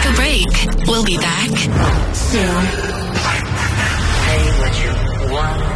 a break. We'll be back soon. Hey, what you want?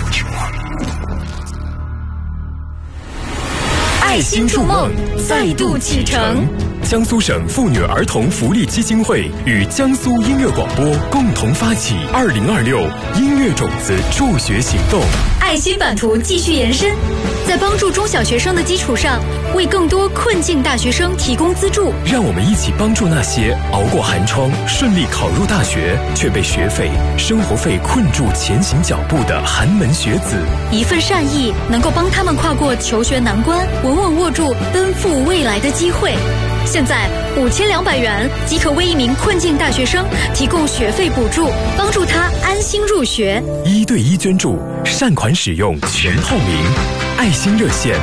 爱心筑梦再度启程。 江苏省妇女儿童福利基金会与江苏音乐广播共同发起2026音乐种子助学行动。 爱心版图继续延伸，在帮助中小学生的基础上，为更多困境大学生提供资助。 让我们一起帮助那些熬过寒窗、顺利考入大学，却被学费、生活费困住前行脚步的寒门学子。 一份善意能够帮他们跨过求学难关，稳稳握住奔赴未来的机会。现在5200元即可为一名困境大学生提供学费补助，帮助他安心入学。 1对1捐助，善款使用全透明。爱心热线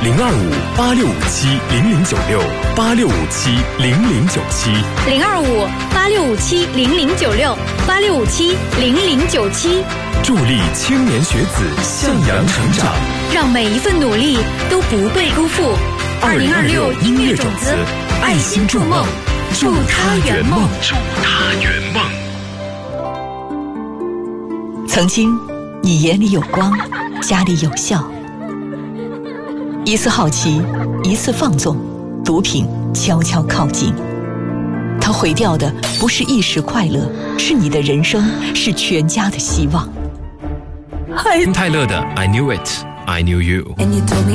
025-8657-0096，865-8657-0096，865-8657-0097， 助力青年学子向阳成长， 让每一份努力都不被辜负。2026音乐种子，爱心筑梦，祝他圆梦，祝他圆梦。 曾经，你眼里有光，家里有笑。一次好奇，一次放纵，毒品悄悄靠近。它毁掉的不是一时快乐，是你的人生，是全家的希望。 泰勒的 I Knew It, I Knew You。